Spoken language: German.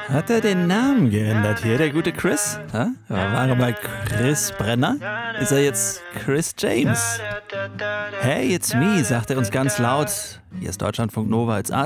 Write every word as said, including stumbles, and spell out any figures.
Hat er den Namen geändert hier, der gute Chris? Ha? War er mal Chris Brenner? Ist er jetzt Chris James? Hey, it's me, sagt er uns ganz laut. Hier ist Deutschlandfunk Nova als